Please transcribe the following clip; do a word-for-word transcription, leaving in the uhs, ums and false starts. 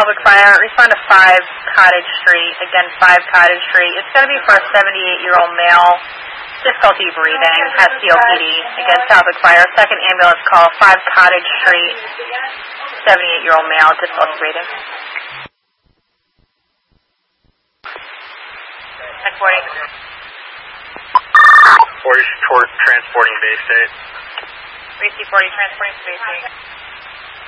Talbot Fire, respond to five Cottage Street. Again, five Cottage Street. It's going to be for a seventy-eight-year-old male, difficulty breathing, has C O P D. Again, Talbot Fire, second ambulance call, five Cottage Street, seventy-eight-year-old male, difficulty breathing. Transporting. forty, transporting Bay State. three C forty, transporting Bay State.